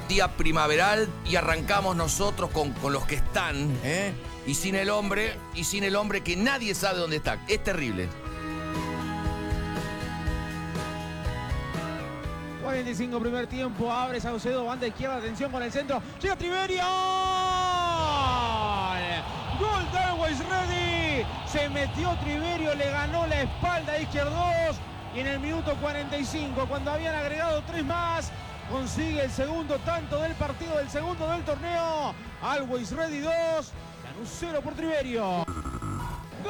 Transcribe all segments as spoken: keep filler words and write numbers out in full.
día primaveral y arrancamos nosotros con, con los que están, ¿eh? Y sin el hombre, y sin el hombre que nadie sabe dónde está. Es terrible. cuarenta y cinco primer tiempo, abre Saucedo, banda izquierda, atención con el centro, llega Triverio. Gol de Always Ready, se metió Triverio, le ganó la espalda a Izquierdos y en el minuto cuarenta y cinco, cuando habían agregado tres más, consigue el segundo tanto del partido, del segundo del torneo. Always Ready dos, Lanús cero por Triverio. Gol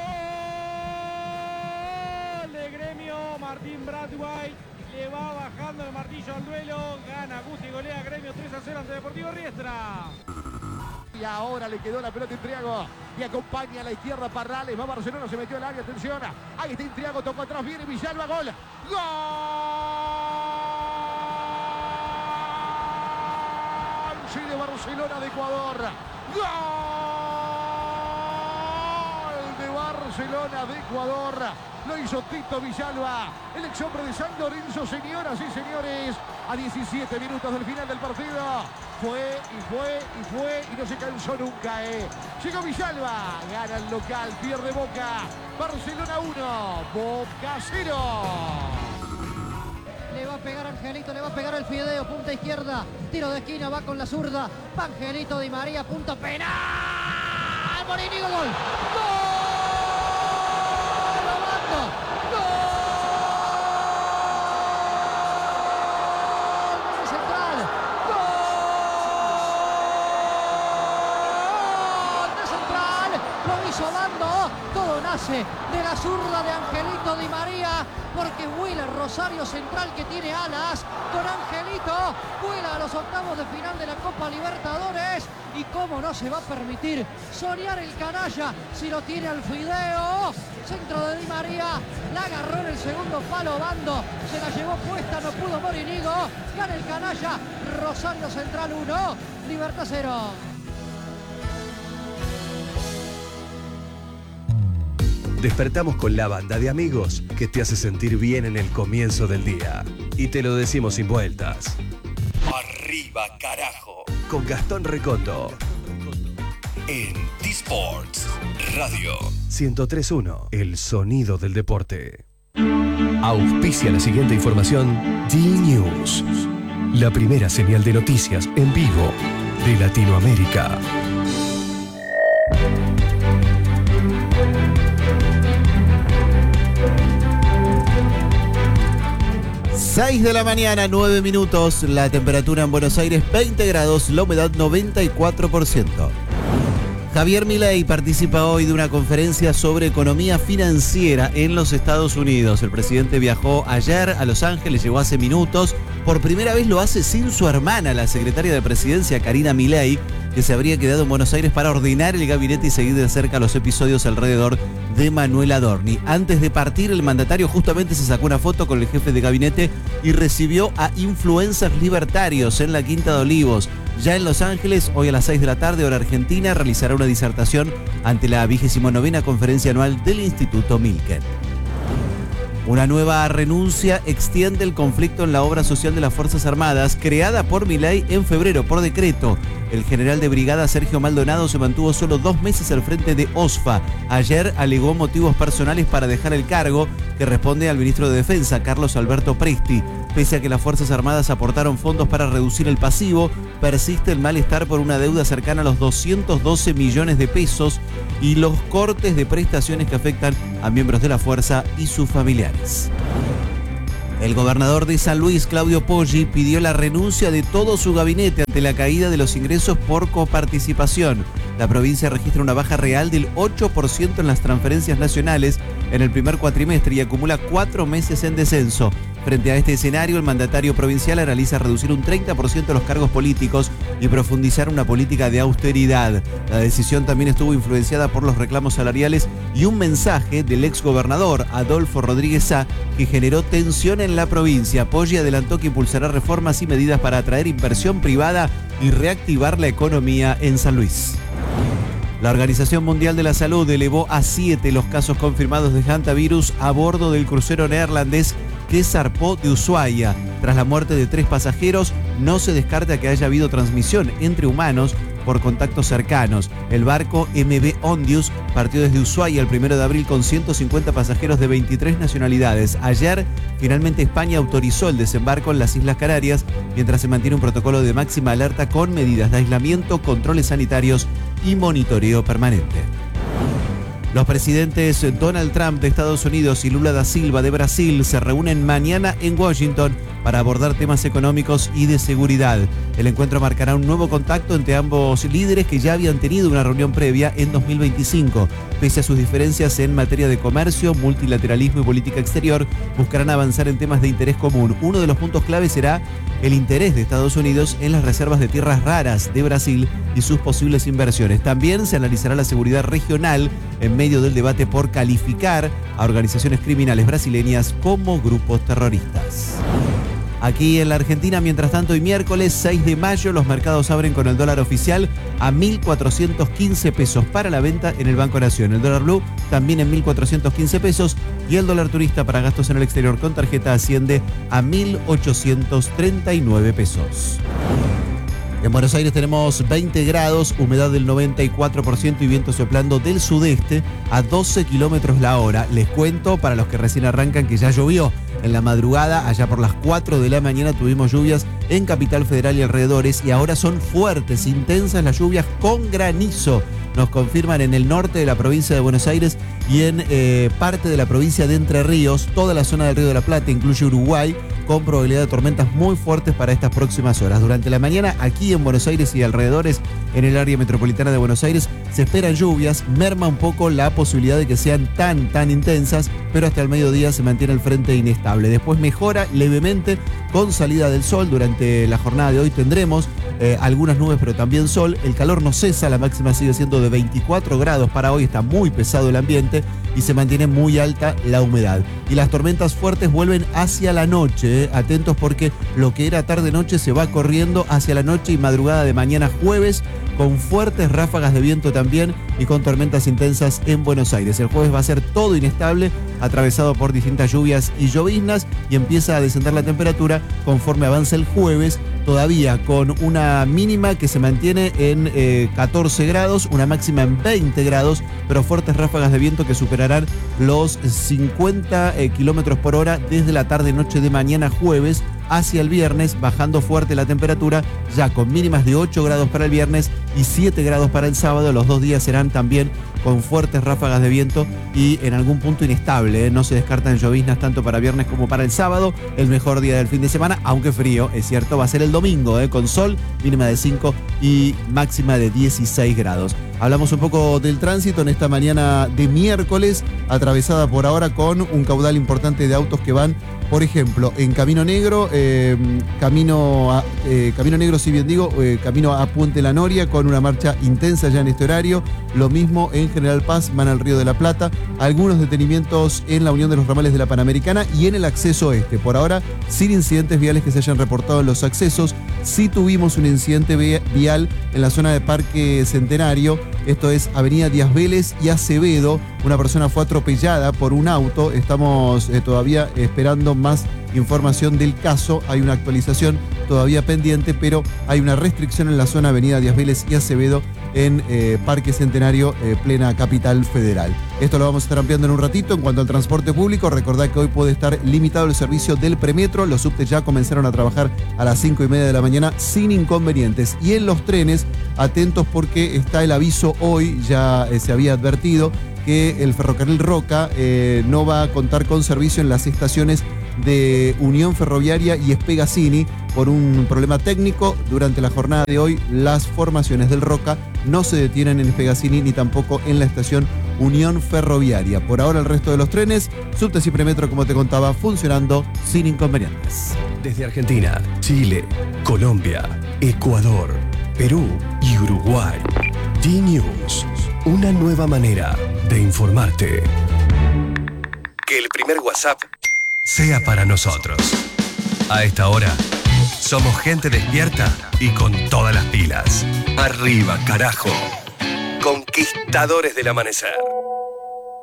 de Gremio, Martín Brathwaite. Le va bajando el martillo al duelo, gana Guti, golea Gremio tres a cero ante Deportivo Riestra. Y ahora le quedó la pelota a Intriago y acompaña a la izquierda Parrales, va Barcelona, se metió al área, atención, ahí está Intriago, tocó atrás, viene Villalba, gol, gol sí de Barcelona de Ecuador, gol de Barcelona de Ecuador. Lo hizo Tito Villalba, el ex hombre de San Lorenzo, señoras y señores, a diecisiete minutos del final del partido. Fue y fue y fue y no se cansó nunca, ¿eh? Llegó Villalba, gana el local, pierde Boca. Barcelona uno, Boca cero. Le va a pegar Angelito, le va a pegar el Fideo, punta izquierda, tiro de esquina, va con la zurda. Va Angelito Di María, punto penal. Morínigo, gol. ¡Gol! Todo nace de la zurda de Angelito Di María, porque vuela el Rosario Central, que tiene alas. Con Angelito vuela a los octavos de final de la Copa Libertadores. Y cómo no se va a permitir soñar el canalla si lo tiene al Fideo. Centro de Di María, la agarró en el segundo palo Bando, se la llevó puesta, no pudo Morínigo. Gana el canalla, Rosario Central uno, Libertad cero. Despertamos con la banda de amigos que te hace sentir bien en el comienzo del día. Y te lo decimos sin vueltas. Arriba, carajo. Con Gastón Recondo. En T-Sports Radio. ciento tres punto uno. El sonido del deporte. Auspicia la siguiente información. D-News. La primera señal de noticias en vivo de Latinoamérica. seis de la mañana, nueve minutos, la temperatura en Buenos Aires veinte grados, la humedad noventa y cuatro por ciento. Javier Milei participa hoy de una conferencia sobre economía financiera en los Estados Unidos. El presidente viajó ayer a Los Ángeles, llegó hace minutos. Por primera vez lo hace sin su hermana, la secretaria de Presidencia, Karina Milei, que se habría quedado en Buenos Aires para ordenar el gabinete y seguir de cerca los episodios alrededor de Manuel Adorni. Antes de partir, el mandatario justamente se sacó una foto con el jefe de gabinete y recibió a influencers libertarios en la Quinta de Olivos. Ya en Los Ángeles, hoy a las seis de la tarde, hora argentina, realizará una disertación ante la vigésima novena conferencia anual del Instituto Milken. Una nueva renuncia extiende el conflicto en la obra social de las Fuerzas Armadas, creada por Milei en febrero por decreto. El general de brigada Sergio Maldonado se mantuvo solo dos meses al frente de OSFA. Ayer alegó motivos personales para dejar el cargo, que responde al ministro de Defensa, Carlos Alberto Presti. Pese a que las Fuerzas Armadas aportaron fondos para reducir el pasivo, persiste el malestar por una deuda cercana a los doscientos doce millones de pesos y los cortes de prestaciones que afectan a miembros de la fuerza y sus familiares. El gobernador de San Luis, Claudio Poggi, pidió la renuncia de todo su gabinete ante la caída de los ingresos por coparticipación. La provincia registra una baja real del ocho por ciento en las transferencias nacionales en el primer cuatrimestre y acumula cuatro meses en descenso. Frente a este escenario, el mandatario provincial analiza reducir un treinta por ciento los cargos políticos y profundizar una política de austeridad. La decisión también estuvo influenciada por los reclamos salariales y un mensaje del exgobernador Adolfo Rodríguez Sá que generó tensión en la provincia. Poggi adelantó que impulsará reformas y medidas para atraer inversión privada y reactivar la economía en San Luis. La Organización Mundial de la Salud elevó a siete los casos confirmados de hantavirus a bordo del crucero neerlandés que zarpó de Ushuaia. Tras la muerte de tres pasajeros, no se descarta que haya habido transmisión entre humanos por contactos cercanos. El barco M V Ondius partió desde Ushuaia el primero de abril con ciento cincuenta pasajeros de veintitrés nacionalidades. Ayer, finalmente España autorizó el desembarco en las Islas Canarias, mientras se mantiene un protocolo de máxima alerta con medidas de aislamiento, controles sanitarios y monitoreo permanente. Los presidentes Donald Trump de Estados Unidos y Lula da Silva de Brasil se reúnen mañana en Washington para abordar temas económicos y de seguridad. El encuentro marcará un nuevo contacto entre ambos líderes que ya habían tenido una reunión previa en dos mil veinticinco. Pese a sus diferencias en materia de comercio, multilateralismo y política exterior, buscarán avanzar en temas de interés común. Uno de los puntos clave será el interés de Estados Unidos en las reservas de tierras raras de Brasil y sus posibles inversiones. También se analizará la seguridad regional en medio del debate por calificar a organizaciones criminales brasileñas como grupos terroristas. Aquí en la Argentina, mientras tanto, hoy miércoles seis de mayo, los mercados abren con el dólar oficial a mil cuatrocientos quince pesos para la venta en el Banco Nación. El dólar blue también en mil cuatrocientos quince pesos y el dólar turista para gastos en el exterior con tarjeta asciende a mil ochocientos treinta y nueve pesos. En Buenos Aires tenemos veinte grados, humedad del noventa y cuatro por ciento y viento soplando del sudeste a doce kilómetros la hora. Les cuento, para los que recién arrancan, que ya llovió en la madrugada. Allá por las cuatro de la mañana tuvimos lluvias en Capital Federal y alrededores, y ahora son fuertes, intensas las lluvias con granizo. Nos confirman en el norte de la provincia de Buenos Aires y en eh, parte de la provincia de Entre Ríos. Toda la zona del Río de la Plata, incluye Uruguay, con probabilidad de tormentas muy fuertes para estas próximas horas. Durante la mañana, aquí en Buenos Aires y alrededores, en el área metropolitana de Buenos Aires, se esperan lluvias. Merma un poco la posibilidad de que sean tan, tan intensas, pero hasta el mediodía se mantiene el frente inestable. Después mejora levemente con salida del sol. Durante la jornada de hoy tendremos eh, algunas nubes, pero también sol. El calor no cesa, la máxima sigue siendo de veinticuatro grados para hoy. Está muy pesado el ambiente y se mantiene muy alta la humedad. Y las tormentas fuertes vuelven hacia la noche. Eh. Atentos, porque lo que era tarde-noche se va corriendo hacia la noche y madrugada de mañana jueves, con fuertes ráfagas de viento también y con tormentas intensas en Buenos Aires. El jueves va a ser todo inestable, atravesado por distintas lluvias y lloviznas, y empieza a descender la temperatura conforme avanza el jueves, todavía con una mínima que se mantiene en eh, catorce grados, una máxima en veinte grados, pero fuertes ráfagas de viento que superarán los cincuenta eh, kilómetros por hora desde la tarde-noche de mañana jueves hacia el viernes, bajando fuerte la temperatura, ya con mínimas de ocho grados para el viernes y siete grados para el sábado. Los dos días serán también con fuertes ráfagas de viento y en algún punto inestable, ¿eh? No se descartan lloviznas tanto para viernes como para el sábado. El mejor día del fin de semana, aunque frío, es cierto, va a ser el domingo, ¿eh? Con sol, mínima de cinco y máxima de dieciséis grados. Hablamos un poco del tránsito en esta mañana de miércoles, atravesada por ahora con un caudal importante de autos que van, por ejemplo, en Camino Negro, eh, camino, a, eh, Camino Negro, si bien digo, eh, camino a Puente La Noria, con una marcha intensa ya en este horario. Lo mismo en General Paz, van al Río de la Plata. Algunos detenimientos en la unión de los ramales de la Panamericana y en el acceso este. Por ahora, sin incidentes viales que se hayan reportado en los accesos. Sí tuvimos un incidente vial en la zona de Parque Centenario. Esto es Avenida Díaz Vélez y Acevedo. Una persona fue atropellada por un auto. Estamos eh, todavía esperando más información del caso. Hay una actualización todavía pendiente, pero hay una restricción en la zona Avenida Díaz Vélez y Acevedo en eh, Parque Centenario, eh, plena Capital Federal. Esto lo vamos a estar ampliando en un ratito. En cuanto al transporte público, recordad que hoy puede estar limitado el servicio del premetro. Los subtes ya comenzaron a trabajar a las cinco y media de la mañana sin inconvenientes. Y en los trenes, atentos, porque está el aviso hoy, ya eh, se había advertido, que el ferrocarril Roca eh, no va a contar con servicio en las estaciones de Unión Ferroviaria y Espegazzini por un problema técnico. Durante la jornada de hoy, las formaciones del Roca no se detienen en Espegazzini ni tampoco en la estación Unión Ferroviaria. Por ahora, el resto de los trenes, subtes y premetro, como te contaba, funcionando sin inconvenientes. Desde Argentina, Chile, Colombia, Ecuador, Perú y Uruguay, D-News, una nueva manera de informarte. Que el primer WhatsApp sea para nosotros. A esta hora, somos gente despierta y con todas las pilas. Arriba, carajo. Conquistadores del amanecer.